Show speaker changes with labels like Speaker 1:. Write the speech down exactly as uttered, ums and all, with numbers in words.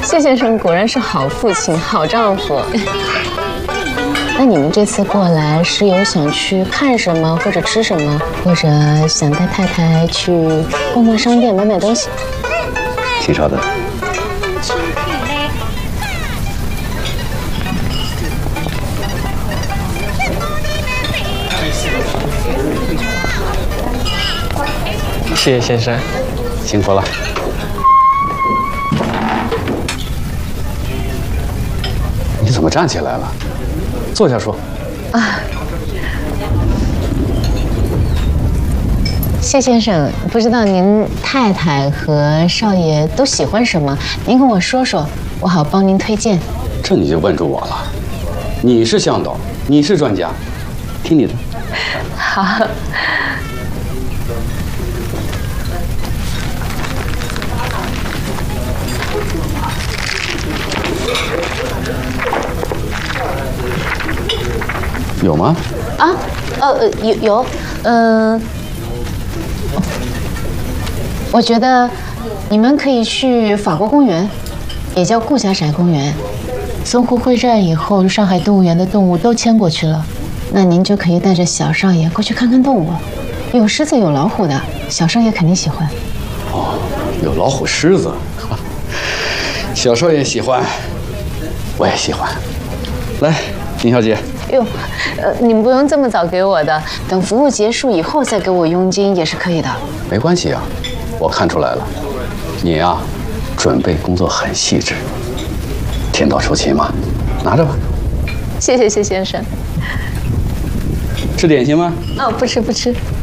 Speaker 1: 谢先生果然是好父亲、好丈夫。那你们这次过来是有想去看什么，或者吃什么，或者想带太太去逛逛商店、买买东西？
Speaker 2: 请稍等。
Speaker 3: 谢谢先生，
Speaker 2: 辛苦了。你怎么站起来了？坐下说。
Speaker 1: 啊，谢先生，不知道您太太和少爷都喜欢什么？您跟我说说，我好帮您推荐。
Speaker 2: 这你就问住我了。你是向导，你是专家，听你的。
Speaker 1: 好。
Speaker 2: 有吗？
Speaker 1: 啊，呃呃，有有，嗯、呃，我觉得你们可以去法国公园，也叫顾家宅公园。淞沪会战以后，上海动物园的动物都迁过去了，那您就可以带着小少爷过去看看动物，有狮子有老虎的，小少爷肯定喜欢。
Speaker 2: 哦，有老虎、狮子，小少爷喜欢，我也喜欢。来，林小姐。
Speaker 1: 哟，呃，你们不用这么早给我的，等服务结束以后再给我佣金也是可以的。
Speaker 2: 没关系啊，我看出来了，你呀、啊，准备工作很细致。天道酬勤嘛，拿着吧。
Speaker 1: 谢谢谢先生。
Speaker 2: 吃点心吗？
Speaker 1: 哦，不吃不吃。